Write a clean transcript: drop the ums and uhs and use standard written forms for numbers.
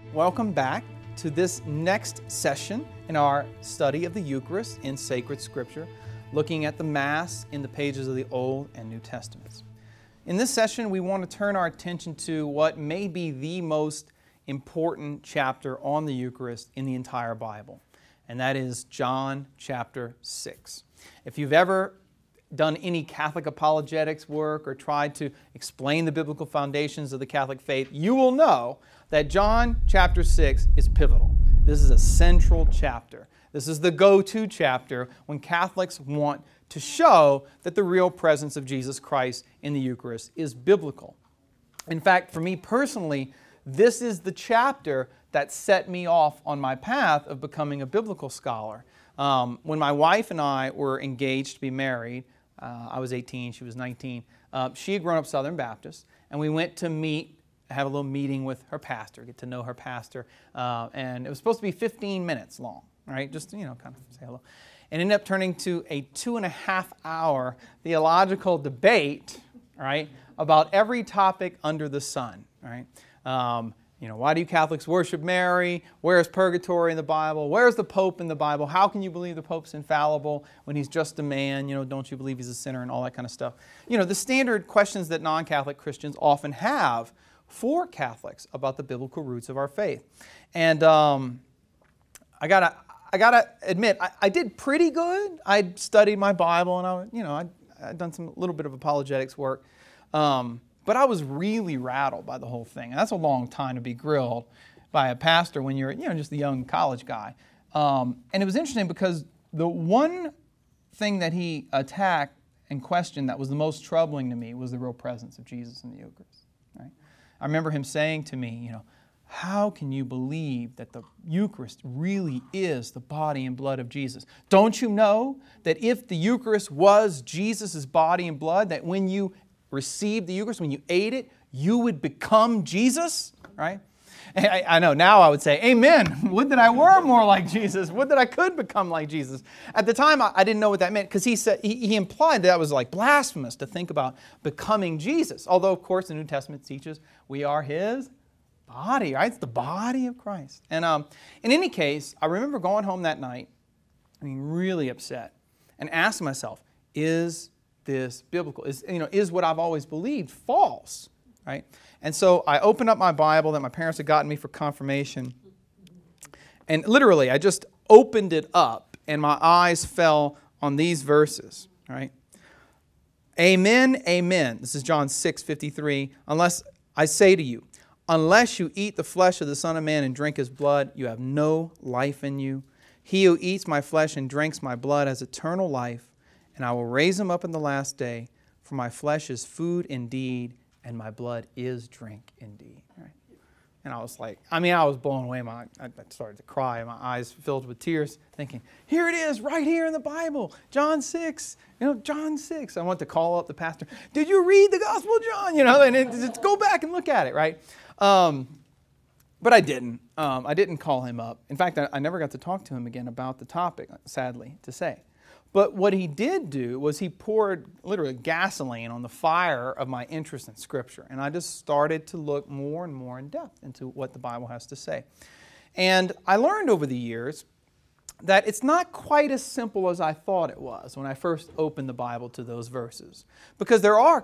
Welcome back to this next session in our study of the Eucharist in sacred Scripture, looking at the Mass in the pages of the Old and New Testaments. In this session, we want to turn our attention to what may be the most important chapter on the Eucharist in the entire Bible, and that is John chapter 6. If you've ever done any Catholic apologetics work or tried to explain the biblical foundations of the Catholic faith, you will know that John chapter 6 is pivotal. This is a central chapter. This is the go-to chapter when Catholics want to show that the real presence of Jesus Christ in the Eucharist is biblical. In fact, for me personally, this is the chapter that set me off on my path of becoming a biblical scholar. When my wife and I were engaged to be married, I was 18, she was 19. She had grown up Southern Baptist, and we went to have a little meeting with her pastor, get to know her pastor, and it was supposed to be 15 minutes long, right? Just, kind of say hello. And ended up turning to a 2.5-hour theological debate, right, about every topic under the sun, right? Why do you Catholics worship Mary? Where's purgatory in the Bible? Where's the Pope in the Bible? How can you believe the Pope's infallible when he's just a man? Don't you believe he's a sinner and all that kind of stuff? The standard questions that non-Catholic Christians often have for Catholics about the biblical roots of our faith. And I gotta admit, I did pretty good. I'd studied my Bible and I'd done some little bit of apologetics work. But I was really rattled by the whole thing. And that's a long time to be grilled by a pastor when you're, just a young college guy. And it was interesting because the one thing that he attacked and questioned that was the most troubling to me was the real presence of Jesus in the Eucharist. Right? I remember him saying to me, how can you believe that the Eucharist really is the body and blood of Jesus? Don't you know that if the Eucharist was Jesus' body and blood, that when you received the Eucharist, when you ate it, you would become Jesus, right? And I know, now I would say, amen. Would that I were more like Jesus. Would that I could become like Jesus. At the time, I didn't know what that meant because he implied that was like blasphemous to think about becoming Jesus. Although, of course, the New Testament teaches we are His body, right? It's the body of Christ. And in any case, I remember going home that night, really upset, and asking myself, is this biblical? Is what I've always believed false? Right? And so I opened up my Bible that my parents had gotten me for confirmation, and literally I just opened it up and my eyes fell on these verses. Right? Amen, amen. This is John 6:53. Unless I say to you, unless you eat the flesh of the Son of Man and drink His blood, you have no life in you. He who eats my flesh and drinks my blood has eternal life, and I will raise him up in the last day. For my flesh is food indeed, and my blood is drink indeed. Right? And I was like, I was blown away. I started to cry. My eyes filled with tears, thinking, here it is, right here in the Bible, John 6. John 6. I went to call up the pastor. Did you read the Gospel of John? And go back and look at it, right? But I didn't. I didn't call him up. In fact, I never got to talk to him again about the topic, sadly to say. But what he did do was he poured literally gasoline on the fire of my interest in Scripture. And I just started to look more and more in depth into what the Bible has to say. And I learned over the years that it's not quite as simple as I thought it was when I first opened the Bible to those verses. Because there are